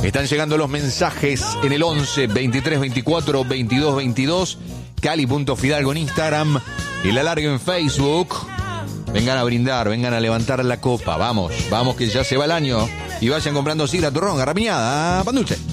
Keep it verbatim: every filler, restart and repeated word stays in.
Están llegando los mensajes en el once, veintitrés, veinticuatro, veintidós, veintidós. Cali.fidalgo en Instagram. El alargue en Facebook. Vengan a brindar, vengan a levantar la copa. Vamos, vamos que ya se va el año. Y vayan comprando sidra, turrón, garrapiñada, pan dulce.